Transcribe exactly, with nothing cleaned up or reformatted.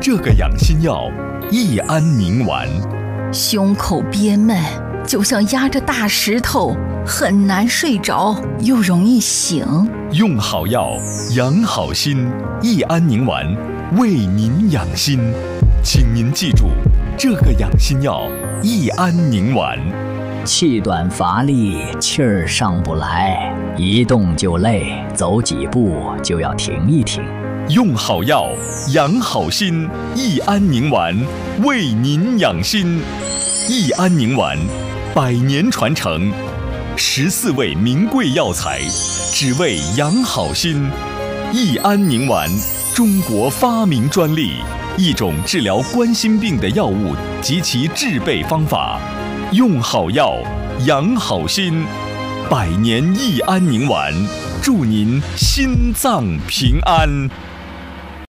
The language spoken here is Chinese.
这个养心药益安宁丸。 胸口憋闷，就像压着大石头，很难睡着，又容易醒。 用好药，养好心，益安宁丸为您养心。请您记住，这个养心药益安宁丸。 气短乏力，气儿上不来，一动就累，走几步就要停一停。 用好药，养好心，益安宁丸为您养心。益安宁丸，百年传承，十四味名贵药材，只为养好心。益安宁丸，中国发明专利，一种治疗冠心病的药物及其制备方法。用好药，养好心，百年益安宁丸，祝您心脏平安。